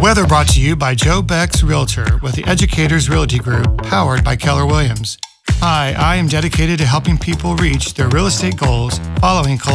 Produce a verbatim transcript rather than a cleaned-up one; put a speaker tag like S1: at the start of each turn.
S1: Weather brought to you by Joe Beck's Realtor with the Educators Realty Group, powered by Keller Williams. Hi, I am dedicated to helping people reach their real estate goals following